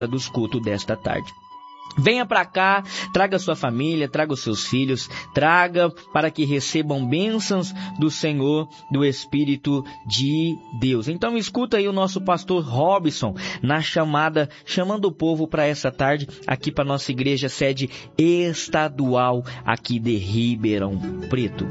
dos cultos desta tarde. Venha para cá, traga sua família, traga os seus filhos, traga para que recebam bênçãos do Senhor, do Espírito de Deus. Então escuta aí o nosso pastor Robson na chamada, chamando o povo para essa tarde, aqui para nossa igreja sede estadual aqui de Ribeirão Preto.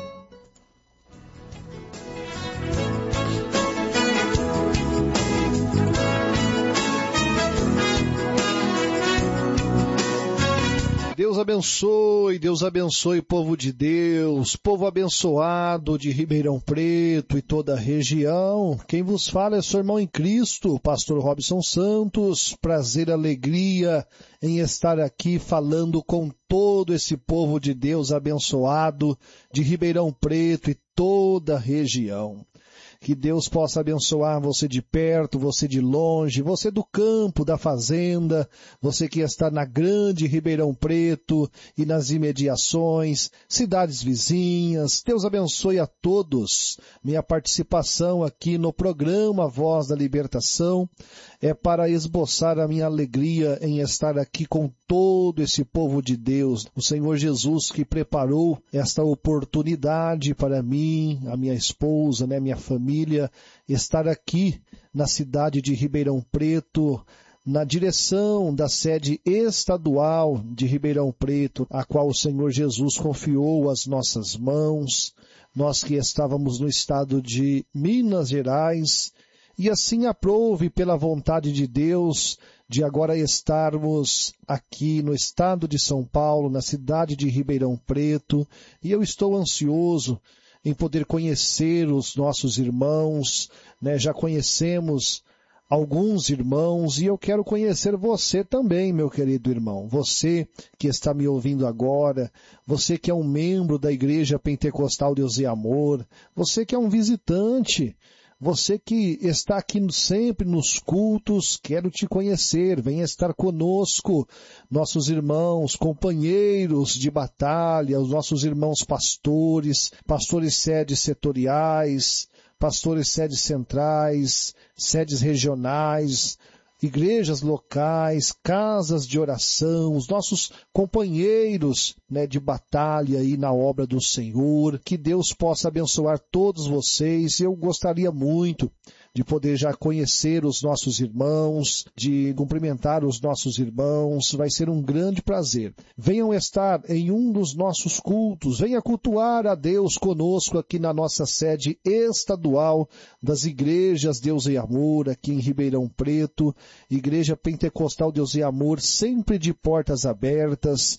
Deus abençoe, povo de Deus, povo abençoado de Ribeirão Preto e toda a região. Quem vos fala é seu irmão em Cristo, pastor Robson Santos. Prazer e alegria em estar aqui falando com todo esse povo de Deus abençoado de Ribeirão Preto e toda a região. Que Deus possa abençoar você de perto, você de longe, você do campo, da fazenda, você que está na grande Ribeirão Preto e nas imediações, cidades vizinhas. Deus abençoe a todos. Minha participação aqui no programa Voz da Libertação é para esboçar a minha alegria em estar aqui com todo esse povo de Deus. O Senhor Jesus que preparou esta oportunidade para mim, a minha esposa, minha família, estar aqui na cidade de Ribeirão Preto, na direção da sede estadual de Ribeirão Preto, a qual o Senhor Jesus confiou às nossas mãos, nós que estávamos no estado de Minas Gerais, e assim aprove pela vontade de Deus de agora estarmos aqui no estado de São Paulo, na cidade de Ribeirão Preto, e eu estou ansioso em poder conhecer os nossos irmãos, já conhecemos alguns irmãos e eu quero conhecer você também, meu querido irmão. Você que está me ouvindo agora, você que é um membro da Igreja Pentecostal Deus e Amor, você que é um visitante, você que está aqui sempre nos cultos, quero te conhecer, venha estar conosco, nossos irmãos, companheiros de batalha, os nossos irmãos pastores, pastores sedes setoriais, pastores sedes centrais, sedes regionais, igrejas locais, casas de oração, os nossos companheiros de batalha aí na obra do Senhor. Que Deus possa abençoar todos vocês. Eu gostaria muito de poder já conhecer os nossos irmãos, de cumprimentar os nossos irmãos. Vai ser um grande prazer. Venham estar em um dos nossos cultos, venha cultuar a Deus conosco aqui na nossa sede estadual das igrejas Deus e Amor, aqui em Ribeirão Preto, Igreja Pentecostal Deus e Amor, sempre de portas abertas,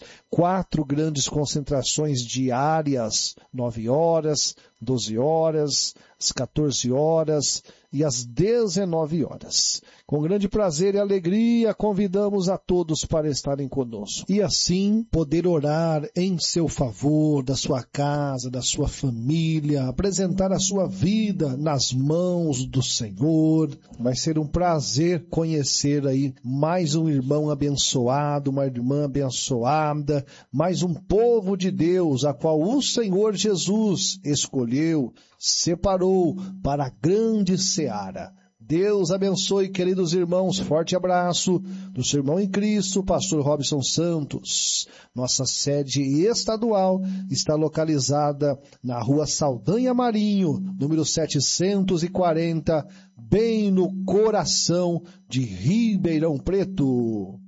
4 grandes concentrações diárias, 9 horas, 12 horas, às 14 horas e às 19 horas. Com grande prazer e alegria, convidamos a todos para estarem conosco. E assim, poder orar em seu favor, da sua casa, da sua família, apresentar a sua vida nas mãos do Senhor. Vai ser um prazer conhecer aí mais um irmão abençoado, uma irmã abençoada, mais um povo de Deus, a qual o Senhor Jesus escolheu, separou para a grande seara. Deus abençoe, queridos irmãos. Forte abraço do seu irmão em Cristo, pastor Robson Santos. Nossa sede estadual está localizada na rua Saldanha Marinho, número 740, bem no coração de Ribeirão Preto.